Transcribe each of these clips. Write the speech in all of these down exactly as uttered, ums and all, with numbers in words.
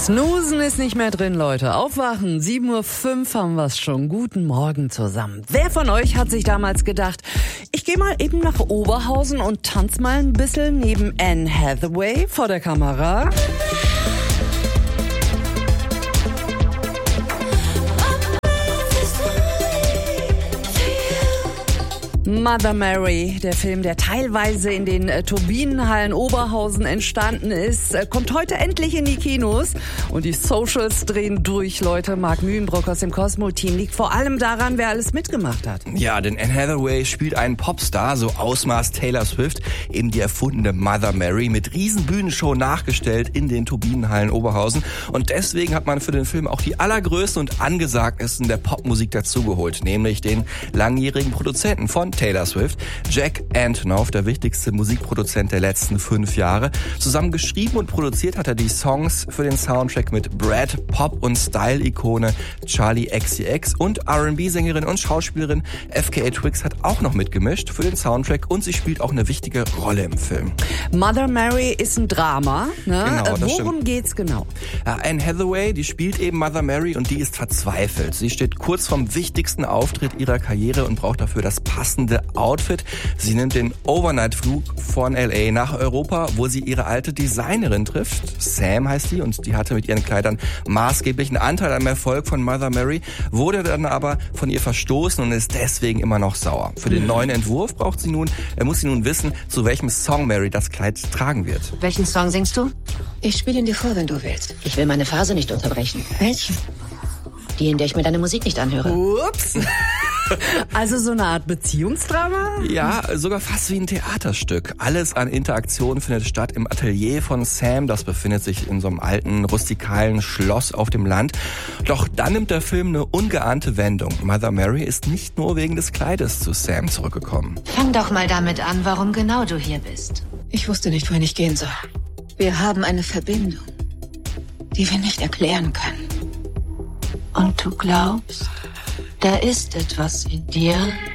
Snoozen ist nicht mehr drin, Leute. Aufwachen, sieben Uhr fünf haben wir's schon. Guten Morgen zusammen. Wer von euch hat sich damals gedacht, ich gehe mal eben nach Oberhausen und tanz mal ein bisschen neben Anne Hathaway vor der Kamera? Mother Mary, der Film, der teilweise in den äh, Turbinenhallen Oberhausen entstanden ist, äh, kommt heute endlich in die Kinos. Und die Socials drehen durch, Leute. Marc Mühlenbrock aus dem Cosmo-Team liegt vor allem daran, wer alles mitgemacht hat. Ja, denn Anne Hathaway spielt einen Popstar, so Ausmaß Taylor Swift, eben die erfundene Mother Mary, mit riesen Bühnenshow nachgestellt in den Turbinenhallen Oberhausen. Und deswegen hat man für den Film auch die allergrößten und angesagtesten der Popmusik dazugeholt, nämlich den langjährigen Produzenten von Taylor Swift, Jack Antonoff, der wichtigste Musikproduzent der letzten fünf Jahre. Zusammen geschrieben und produziert hat er die Songs für den Soundtrack mit Brad, Pop- und Style-Ikone Charli X C X und R and B-Sängerin und Schauspielerin F K A Twigs hat auch noch mitgemischt für den Soundtrack und sie spielt auch eine wichtige Rolle im Film. Mother Mary ist ein Drama, ne? Genau, das Worum stimmt. geht's genau? Ja, Anne Hathaway, die spielt eben Mother Mary und die ist verzweifelt. Sie steht kurz vorm wichtigsten Auftritt ihrer Karriere und braucht dafür das passende Outfit. Sie nimmt den Overnight-Flug von L A nach Europa, wo sie ihre alte Designerin trifft. Sam heißt die und die hatte mit ihren Kleidern maßgeblichen Anteil am Erfolg von Mother Mary, wurde dann aber von ihr verstoßen und ist deswegen immer noch sauer. Für den neuen Entwurf braucht sie nun, er muss sie nun wissen, zu welchem Song Mary das Kleid tragen wird. Welchen Song singst du? Ich spiele ihn dir vor, wenn du willst. Ich will meine Phase nicht unterbrechen. Welche? Die, in der ich mir deine Musik nicht anhöre. Ups. Also so eine Art Beziehungsdrama? Ja, sogar fast wie ein Theaterstück. Alles an Interaktion findet statt im Atelier von Sam. Das befindet sich in so einem alten, rustikalen Schloss auf dem Land. Doch dann nimmt der Film eine ungeahnte Wendung. Mother Mary ist nicht nur wegen des Kleides zu Sam zurückgekommen. Fang doch mal damit an, warum genau du hier bist. Ich wusste nicht, wohin ich gehen soll. Wir haben eine Verbindung, die wir nicht erklären können. Und du glaubst, da ist etwas in dir?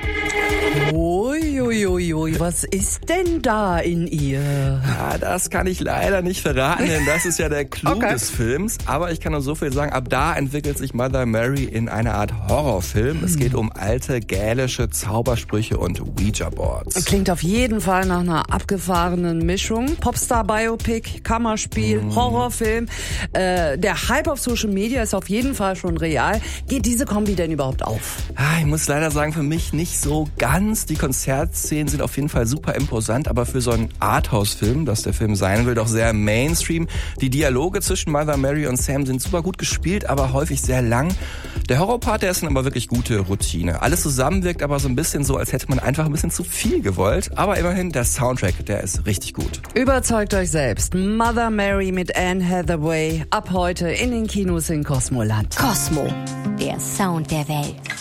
Uiuiui, was ist denn da in ihr? Ja, das kann ich leider nicht verraten, denn das ist ja der Clou Okay. des Films. Aber ich kann nur so viel sagen, ab da entwickelt sich Mother Mary in eine Art Horrorfilm. Es geht um alte gälische Zaubersprüche und Ouija-Boards. Klingt auf jeden Fall nach einer abgefahrenen Mischung. Popstar-Biopic, Kammerspiel, Mm. Horrorfilm. Äh, der Hype auf Social Media ist auf jeden Fall schon real. Geht diese Kombi denn überhaupt auf? Ah, ich muss leider sagen, für mich nicht so ganz. Die Konzertszenen sind auf jeden Fall super imposant, aber für so einen Arthouse-Film, das der Film sein will, doch sehr Mainstream. Die Dialoge zwischen Mother Mary und Sam sind super gut gespielt, aber häufig sehr lang. Der Horrorpart, der ist dann aber wirklich gute Routine. Alles zusammen wirkt aber so ein bisschen so, als hätte man einfach ein bisschen zu viel gewollt. Aber immerhin, der Soundtrack, der ist richtig gut. Überzeugt euch selbst. Mother Mary mit Anne Hathaway. Ab heute in den Kinos in Cosmoland. Cosmo, der Sound der Welt.